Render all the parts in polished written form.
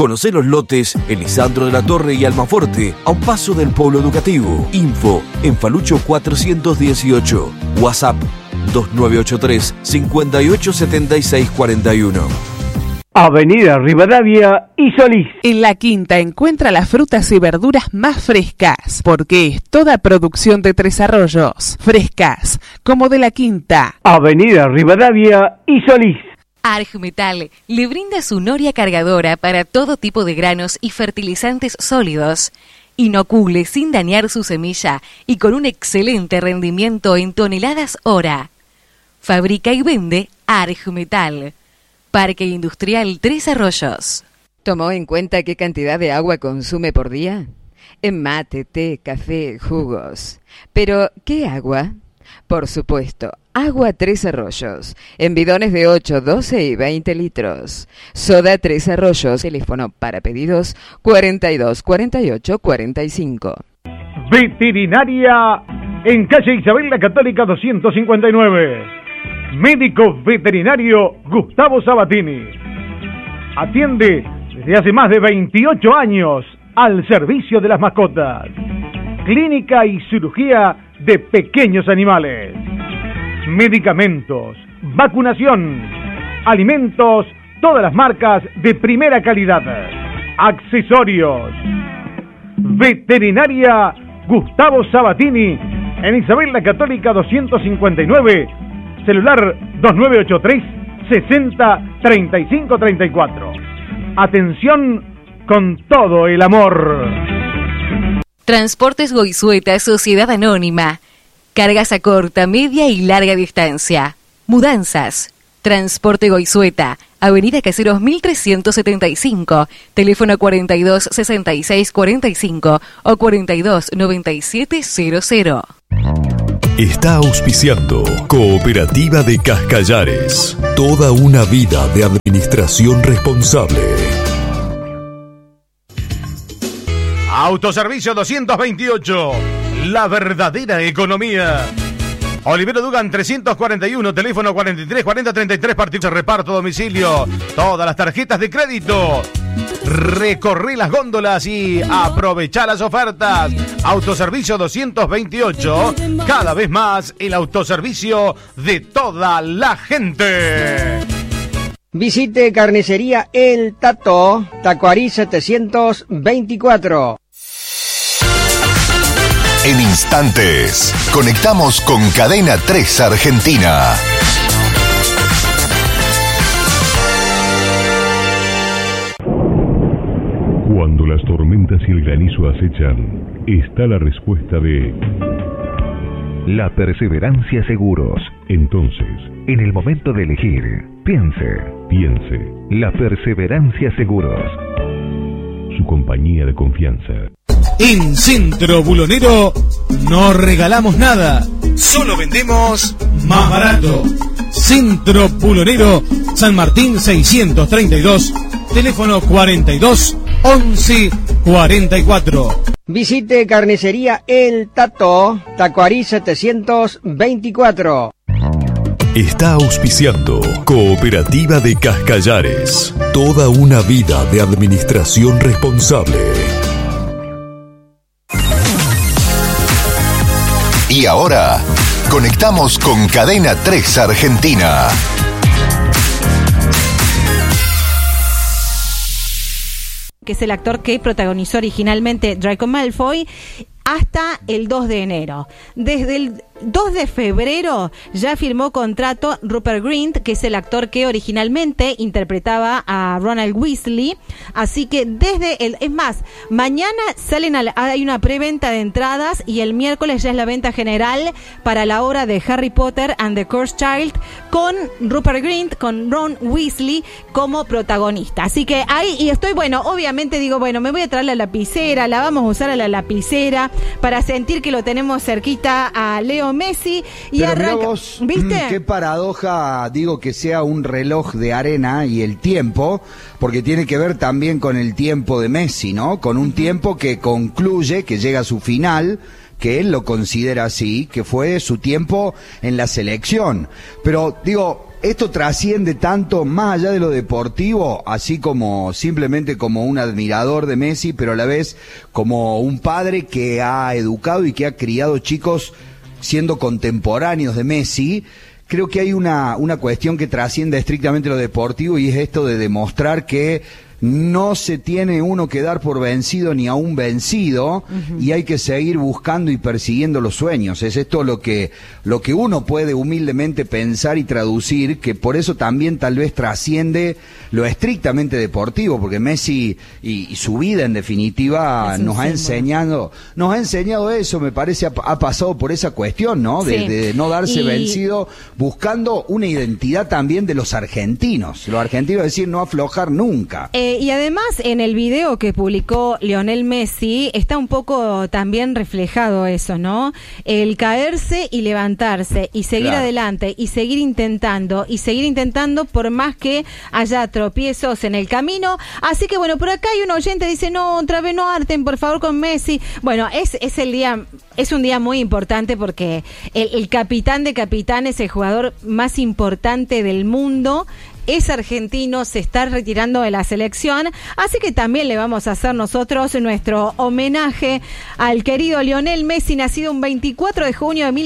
Conocé los lotes Elisandro de la Torre y Almaforte, a un paso del Polo Educativo. Info en Falucho 418. WhatsApp 2983 587641. Avenida Rivadavia y Solís. En La Quinta encuentra las frutas y verduras más frescas, porque es toda producción de Tres Arroyos. Frescas, como de La Quinta. Avenida Rivadavia y Solís. Argmetal le brinda su noria cargadora para todo tipo de granos y fertilizantes sólidos. Inocule sin dañar su semilla y con un excelente rendimiento en toneladas hora. Fabrica y vende Argmetal. Parque Industrial Tres Arroyos. ¿Tomó en cuenta qué cantidad de agua consume por día? En mate, té, café, jugos. Pero, ¿qué agua? Por supuesto, agua Tres Arroyos, en bidones de 8, 12 y 20 litros. Soda Tres Arroyos, teléfono para pedidos 42 48 45. Veterinaria en calle Isabel la Católica 259. Médico veterinario Gustavo Sabatini. Atiende desde hace más de 28 años al servicio de las mascotas. Clínica y cirugía de pequeños animales. Medicamentos, vacunación, alimentos, todas las marcas de primera calidad. Accesorios. Veterinaria Gustavo Sabatini en Isabel la Católica 259. Celular 2983 60 35 34. Atención con todo el amor. Transportes Goizueta, Sociedad Anónima. Cargas a corta, media y larga distancia. Mudanzas. Transporte Goizueta, Avenida Caseros 1375, teléfono 42 66 45 o 42 97 00. Está auspiciando Cooperativa de Cascallares. Toda una vida de administración responsable. Autoservicio 228. La verdadera economía. Olivero Dugan 341, teléfono 43 40 33, partido de reparto, domicilio. Todas las tarjetas de crédito. Recorrí las góndolas y aprovechá las ofertas. Autoservicio 228, cada vez más el autoservicio de toda la gente. Visite Carnicería El Tato, Tacuarí 724. En instantes, conectamos con Cadena 3 Argentina. Cuando las tormentas y el granizo acechan, está la respuesta de La Perseverancia Seguros. Entonces, en el momento de elegir, piense. La Perseverancia Seguros. Su compañía de confianza. En Centro Bulonero no regalamos nada, solo vendemos más barato. Centro Bulonero, San Martín 632, teléfono 42 11 44. Visite Carnicería El Tato, Tacuarí 724. Está auspiciando Cooperativa de Cascallares. Toda una vida de administración responsable. Y ahora, conectamos con Cadena 3 Argentina. Que es el actor que protagonizó originalmente Draco Malfoy, hasta el 2 de enero. Desde el 2 de febrero ya firmó contrato Rupert Grint, que es el actor que originalmente interpretaba a Ronald Weasley. Así que es más, mañana hay una preventa de entradas y el miércoles ya es la venta general para la obra de Harry Potter and the Cursed Child, con Rupert Grint, con Ron Weasley como protagonista. Así que ahí, y estoy, obviamente digo, me voy a traer la lapicera, la vamos a usar a la lapicera para sentir que lo tenemos cerquita a Leo Messi y pero arranca. Vos, ¿viste? Qué paradoja, digo, que sea un reloj de arena y el tiempo, porque tiene que ver también con el tiempo de Messi, ¿no? Con un tiempo que concluye, que llega a su final, que él lo considera así, que fue su tiempo en la selección. Pero digo, esto trasciende tanto más allá de lo deportivo, así como simplemente como un admirador de Messi, pero a la vez como un padre que ha educado y que ha criado chicos siendo contemporáneos de Messi. Creo que hay una cuestión que trasciende estrictamente lo deportivo, y es esto de demostrar que no se tiene uno que dar por vencido ni aún vencido, y hay que seguir buscando y persiguiendo los sueños. Es esto lo que uno puede humildemente pensar y traducir, que por eso también tal vez trasciende lo estrictamente deportivo, porque Messi y su vida en definitiva nos ha enseñado eso, me parece, ha pasado por esa cuestión, ¿no? De no darse vencido, buscando una identidad también de los argentinos. Los argentinos, es decir, no aflojar nunca. Y además en el video que publicó Lionel Messi está un poco también reflejado eso, ¿no? El caerse y levantarse y seguir adelante y seguir intentando por más que haya tropiezos en el camino. Así que bueno, por acá hay un oyente que dice, no, otra vez no harten, por favor, con Messi. Bueno, es un día muy importante porque el capitán de capitanes, el jugador más importante del mundo, es argentino, se está retirando de la selección, así que también le vamos a hacer nosotros nuestro homenaje al querido Lionel Messi, nacido un 24 de junio de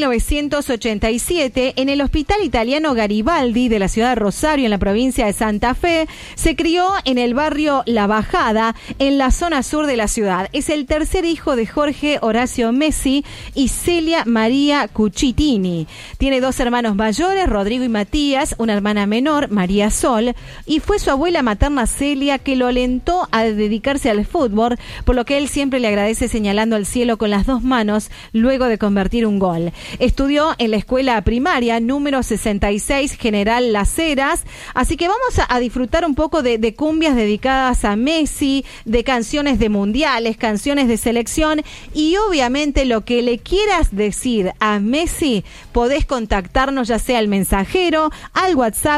1987 en el Hospital Italiano Garibaldi de la ciudad de Rosario, en la provincia de Santa Fe. Se crió en el barrio La Bajada, en la zona sur de la ciudad. Es el tercer hijo de Jorge Horacio Messi y Celia María Cucitini. Tiene dos hermanos mayores, Rodrigo y Matías, una hermana menor, María Sol, y fue su abuela materna Celia que lo alentó a dedicarse al fútbol, por lo que él siempre le agradece señalando al cielo con las dos manos luego de convertir un gol. Estudió en la escuela primaria número 66 General Las Heras, así que vamos a disfrutar un poco de cumbias dedicadas a Messi, de canciones de mundiales, canciones de selección, y obviamente lo que le quieras decir a Messi, podés contactarnos ya sea al mensajero, al WhatsApp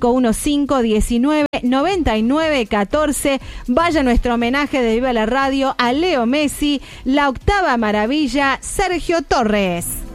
3515199914. Vaya nuestro homenaje de Viva la Radio a Leo Messi, la octava maravilla, Sergio Torres.